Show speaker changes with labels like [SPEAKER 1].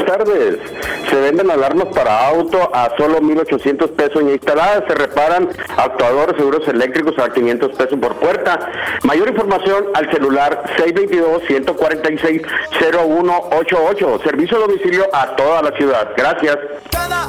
[SPEAKER 1] tardes. Se venden alarmas para auto a solo 1,800 pesos instaladas. Se reparan actuadores, seguros eléctricos a 500 pesos por puerta. Mayor información al celular 622-146-0188. Servicio a domicilio a toda la ciudad. Gracias.